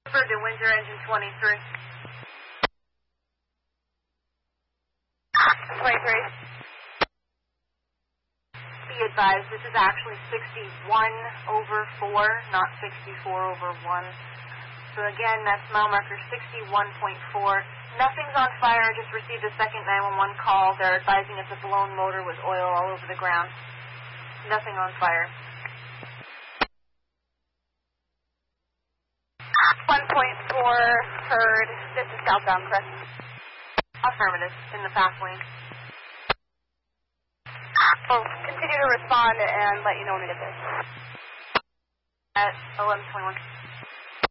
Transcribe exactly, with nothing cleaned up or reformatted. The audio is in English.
Bird to Windsor, engine twenty-three. twenty-three. Be advised, this is actually sixty-one over four, not sixty-four over one. So again, that's mile marker sixty-one point four. Nothing's on fire. I just received a second nine one one call. They're advising it's a blown motor with oil all over the ground. Nothing on fire. one point four, heard. This is southbound, correct? Affirmative, in the fast lane. We'll continue to respond and let you know when we get there. At eleven twenty-one.